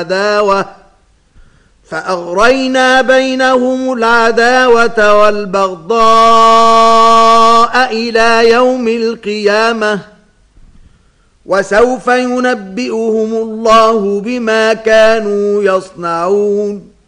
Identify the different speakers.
Speaker 1: فأغرينا بينهم العداوة والبغضاء إلى يوم القيامة وسوف ينبئهم الله بما كانوا يصنعون